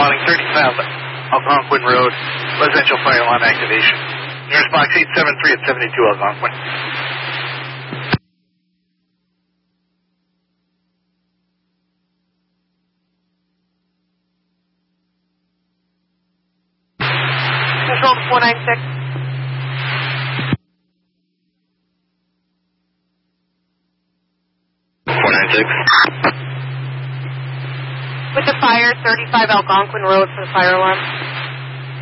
responding 35 Algonquin Road, residential fire alarm activation. Nearest box 873 at 72 Algonquin. Control to 496. With the fire, 35 Algonquin Road for the fire alarm.